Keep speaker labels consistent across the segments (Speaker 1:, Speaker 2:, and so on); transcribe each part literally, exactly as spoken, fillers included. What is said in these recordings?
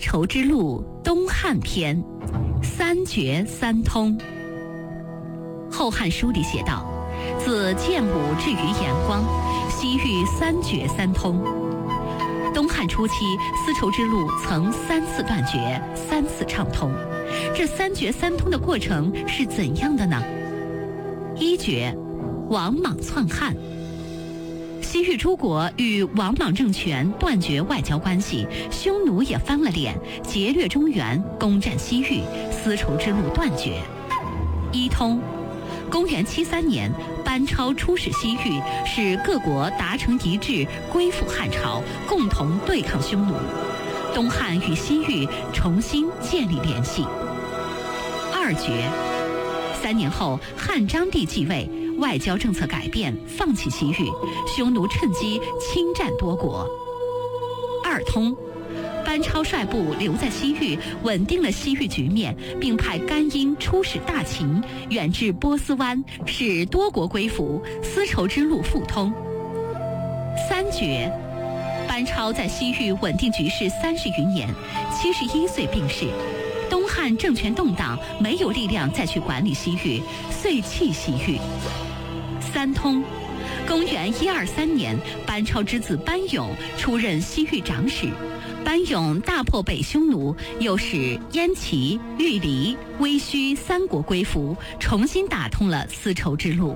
Speaker 1: 绸之路东汉篇，三绝三通。《后汉书》里写道：自建武至于延光，西域三绝三通。东汉初期，丝绸之路曾三次断绝，三次畅通。这三绝三通的过程是怎样的呢？一绝，王莽篡汉。西域诸国与王莽政权断绝外交关系，匈奴也翻了脸，劫掠中原，攻占西域，丝绸之路断绝。一通，公元七三年，班超出使西域，使各国达成一致，归附汉朝，共同对抗匈奴。东汉与西域重新建立联系。二绝，三年后，汉章帝继位，外交政策改变，放弃西域，匈奴趁机侵占多国。二通，班超率部留在西域，稳定了西域局面，并派甘英出使大秦，远至波斯湾，使多国归服，丝绸之路复通。三绝，班超在西域稳定局势三十余年，七十一岁病逝。东汉政权动荡，没有力量再去管理西域，遂弃西域。三通，公元一二三年，班超之子班勇出任西域长史。班勇大破北匈奴，又使燕齐、玉离、威须三国归服，重新打通了丝绸之路。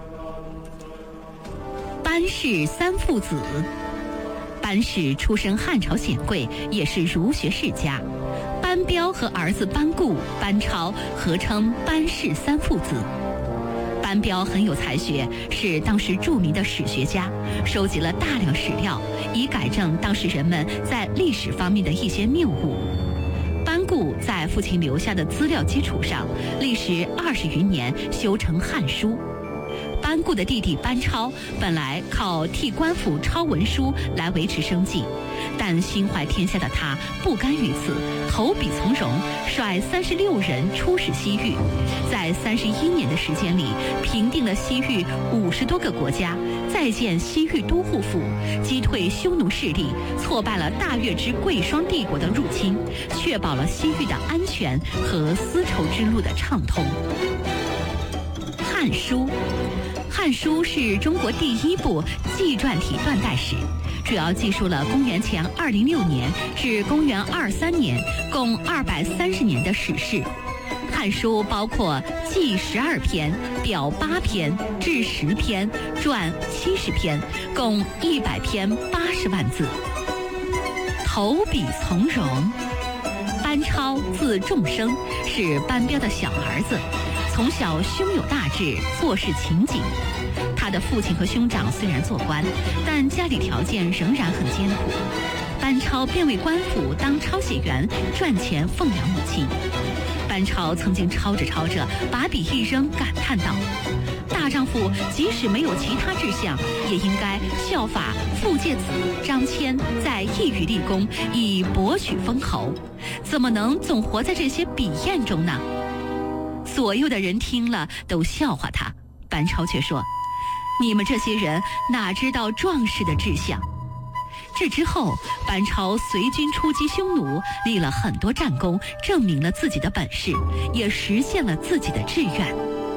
Speaker 1: 班氏三父子，班氏出身汉朝显贵，也是儒学世家。班彪和儿子班固、班超合称班氏三父子。班彪很有才学，是当时著名的史学家，收集了大量史料，以改正当时人们在历史方面的一些谬误。班固在父亲留下的资料基础上，历时二十余年修成《汉书》。班固的弟弟班超本来靠替官府抄文书来维持生计，但心怀天下的他不甘于此，投笔从戎，率三十六人出使西域，在三十一年的时间里，平定了西域五十多个国家，再建西域都护府，击退匈奴势力，挫败了大月之贵霜帝国的入侵，确保了西域的安全和丝绸之路的畅通。《汉书》《汉书》是中国第一部纪传体断代史，主要记述了公元前二零六年至公元二三年，共二百三十年的史事。《汉书》包括纪十二篇、表八篇、志十篇、传七十篇，共一百篇八十万字。投笔从戎，班超字仲生，是班彪的小儿子。从小胸有大志，做事勤谨。他的父亲和兄长虽然做官，但家里条件仍然很艰苦。班超便为官府当抄写员，赚钱奉养母亲。班超曾经抄着抄着，把笔一扔，感叹道：大丈夫即使没有其他志向，也应该效法傅介子、张骞，在异域立功，以博取封侯，怎么能总活在这些笔砚中呢？左右的人听了都笑话他，班超却说：你们这些人哪知道壮士的志向。这之后，班超随军出击匈奴，立了很多战功，证明了自己的本事，也实现了自己的志愿。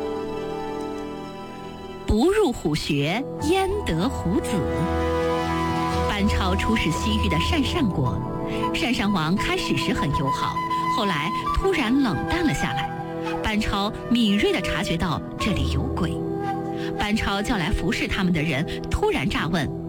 Speaker 1: 不入虎穴，焉得虎子？班超出使西域的鄯善国，鄯善王开始时很友好，后来突然冷淡了下来。班超敏锐地察觉到这里有鬼。班超叫来服侍他们的人，突然诈问：